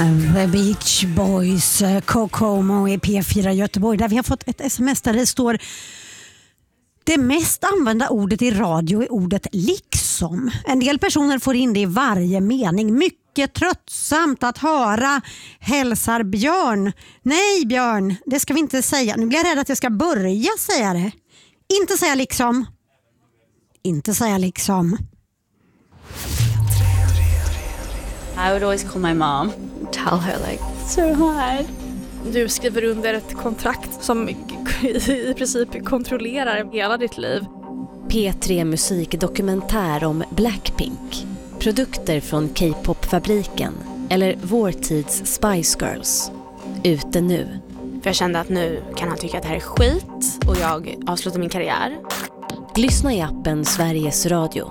The Beach Boys, Kokomo i P4 Göteborg, där vi har fått ett sms där det står: det mest använda ordet i radio är ordet liksom. En del personer får in det i varje mening. Mycket tröttsamt att höra. Hälsar Björn. Nej Björn, det ska vi inte säga. Nu blir jag rädd att jag ska börja säga det. Inte säga liksom. Inte säga liksom. I would always call my mom. Tell her like, so hard. Du skriver under ett kontrakt som i princip kontrollerar hela ditt liv. P3 musikdokumentär om Blackpink. Produkter från K-pop-fabriken. Eller vår tids Spice Girls. Ute nu. För jag kände att nu kan han tycka att det här är skit och jag avslutar min karriär. Lyssna i appen Sveriges Radio.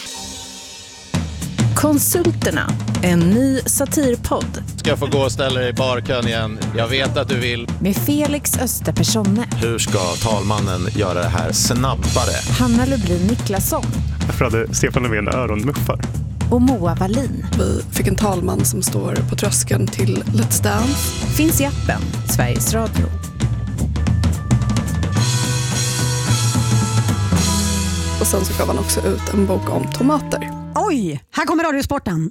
Konsulterna, en ny satirpodd. Ska jag få gå och ställa dig i barkön igen? Jag vet att du vill. Med Felix Österpersonne. Hur ska talmannen göra det här snabbare? Hanna Lublin Niklasson. Varför hade Stefan Löfven öronmuffar? Och Moa Wallin. Vi fick en talman som står på tröskeln till Let's Dance. Finns i appen Sveriges Radio. Och sen så gav han också ut en bok om tomater. Oj, här kommer Radiosporten.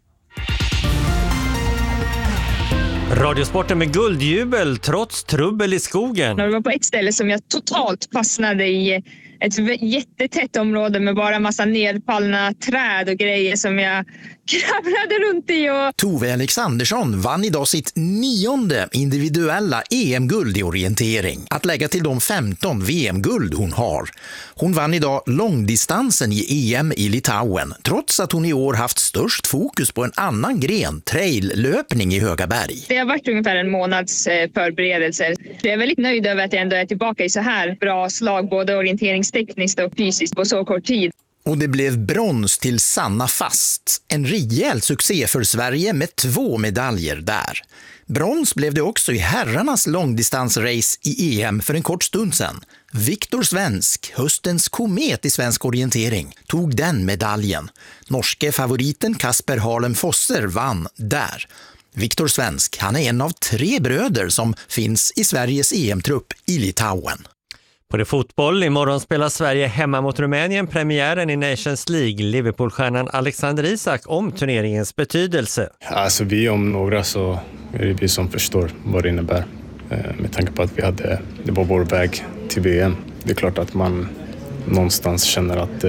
Radiosporten med guldjubel trots trubbel i skogen. Jag var på ett ställe som jag totalt fastnade i. Ett jättetätt område med bara massa nedfallna träd och grejer som jag kravlade runt i. Tove Alexandersson vann idag sitt 9:e individuella EM-guld i orientering. Att lägga till de 15 VM-guld hon har. Hon vann idag långdistansen i EM i Litauen, trots att hon i år haft störst fokus på en annan gren, traillöpning i Höga berg. Det har varit ungefär en månads förberedelser. Jag är väldigt nöjd över att jag ändå är tillbaka i så här bra slag, både orienteringstekniskt och fysiskt på så kort tid. Och det blev brons till Sanna Fast. En rejäl succé för Sverige med 2 medaljer där. Brons blev det också i herrarnas långdistansrace i EM för en kort stund sedan. Viktor Svensk, höstens komet i svensk orientering, tog den medaljen. Norske favoriten Kasper Harlem Fosser vann där. Viktor Svensk, han är en av 3 bröder som finns i Sveriges EM-trupp i Litauen. På det fotboll, imorgon spelar Sverige hemma mot Rumänien premiären i Nations League. Liverpoolstjärnan Alexander Isak om turneringens betydelse. Alltså vi om några så är det vi som förstår vad det innebär. Med tanke på att det var vår väg till VM. Det är klart att man någonstans känner att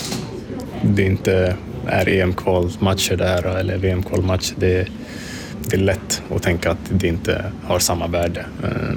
det inte är EM-kvalmatcher där eller VM-kvalmatcher. Det är lätt att tänka att det inte har samma värde.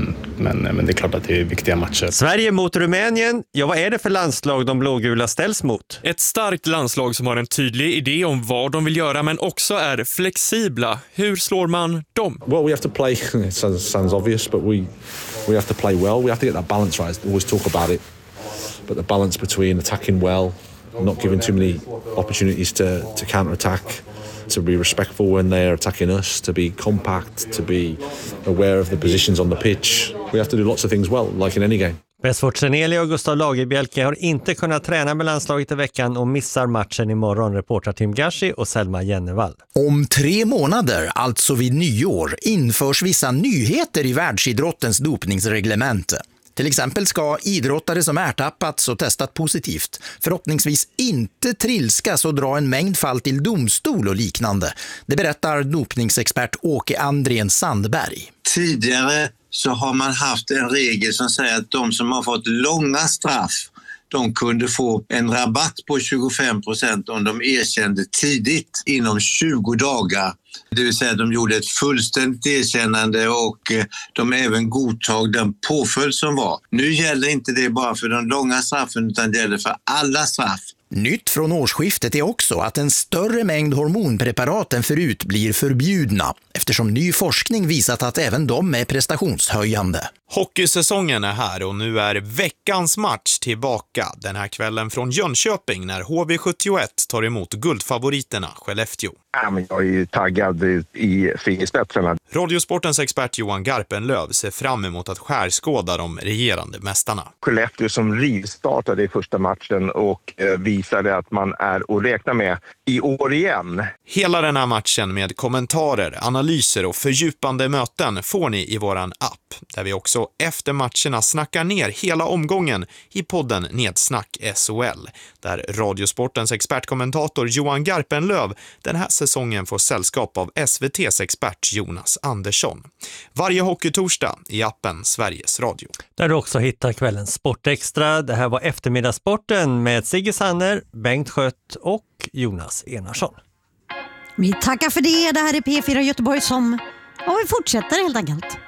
Men det är klart att det är viktiga matcher. Sverige mot Rumänien. Ja, vad är det för landslag de blågula ställs mot? Ett starkt landslag som har en tydlig idé om vad de vill göra men också är flexibla. Hur slår man dem? Well, we have to play. It sounds obvious, but we have to play well. We have to get that balance right. I always talk about it. But the balance between attacking well, not giving too many opportunities to counter-attack, to be respectful when they are attacking us, to be compact, to be aware of the positions on the pitch. We have to do lots of things well, like in any game. Westford Seneli och Gustav Lagerbielke har inte kunnat träna med landslaget i veckan och missar matchen imorgon, reportar Tim Gashi och Selma Jennevall. Om 3 månader, alltså vid nyår, införs vissa nyheter i världsidrottens dopningsreglemente. Till exempel ska idrottare som ertappats och testat positivt förhoppningsvis inte trilskas och dra en mängd fall till domstol och liknande. Det berättar dopningsexpert Åke Andrén Sandberg. Tidigare så har man haft en regel som säger att de som har fått långa straff, de kunde få en rabatt på 25% om de erkände tidigt inom 20 dagar. Det vill säga de gjorde ett fullständigt erkännande och de även godtog den påföljd som var. Nu gäller inte det bara för de långa straffen utan det gäller för alla straff. Nytt från årsskiftet är också att en större mängd hormonpreparat än förut blir förbjudna eftersom ny forskning visat att även de är prestationshöjande. Hockeysäsongen är här och nu är veckans match tillbaka den här kvällen från Jönköping när HV71 tar emot guldfavoriterna Skellefteå. Jag är ju taggad i fingerspetsarna. Radiosportens expert Johan Garpenlöv ser fram emot att skärskåda de regerande mästarna. Skellefteå som rivstartade i första matchen och visade att man är att räkna med i år igen. Hela den här matchen med kommentarer, analyser och fördjupande möten får ni i våran app, där vi också efter matcherna snackar ner hela omgången i podden Nedsnack SHL, där Radiosportens expertkommentator Johan Garpenlöv den här säsongen får sällskap av SVT:s expert Jonas Andersson. Varje hockeytorsdag i appen Sveriges Radio. Där du också hittar kvällens Sportextra. Det här var eftermiddagssporten med Sigge Sanner, Bengt Schött och Jonas Enarsson. Vi tackar för det. Det här är P4 Göteborg som vi fortsätter helt enkelt.